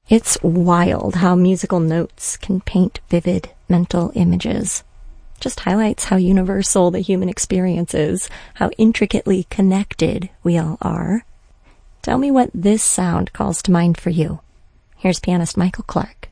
It's wild how musical notes can paint vivid mental images. Just highlights how universal the human experience is, how intricately connected we all are. Tell me what this sound calls to mind for you. Here's pianist Michael Clark.